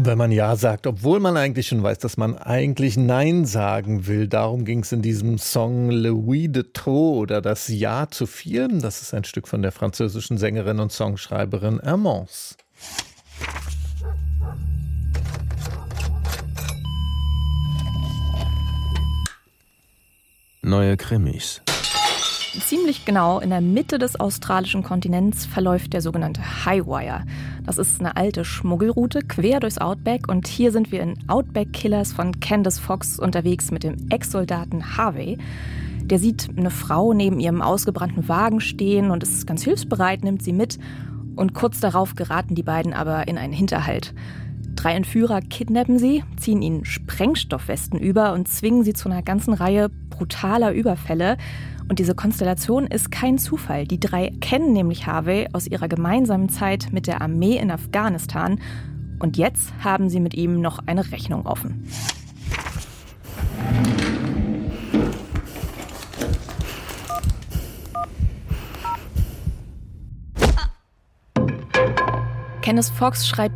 Wenn man Ja sagt, obwohl man eigentlich schon weiß, dass man eigentlich Nein sagen will. Darum ging es in diesem Song Louis de Trop oder das Ja zu viel. Das ist ein Stück von der französischen Sängerin und Songschreiberin Hermance. Neue Krimis. Ziemlich genau in der Mitte des australischen Kontinents verläuft der sogenannte Highwire. Das ist eine alte Schmuggelroute quer durchs Outback und hier sind wir in Outback Killers von Candice Fox unterwegs mit dem Ex-Soldaten Harvey. Der sieht eine Frau neben ihrem ausgebrannten Wagen stehen und ist ganz hilfsbereit, nimmt sie mit und kurz darauf geraten die beiden aber in einen Hinterhalt. 3 Entführer kidnappen sie, ziehen ihnen Sprengstoffwesten über und zwingen sie zu einer ganzen Reihe brutaler Überfälle. Und diese Konstellation ist kein Zufall. Die 3 kennen nämlich Harvey aus ihrer gemeinsamen Zeit mit der Armee in Afghanistan. Und jetzt haben sie mit ihm noch eine Rechnung offen. Candice Fox schreibt